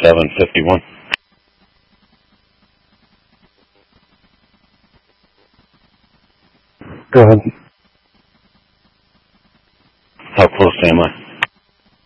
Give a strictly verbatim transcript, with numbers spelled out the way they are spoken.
seven fifty-one. Go ahead. How close am I?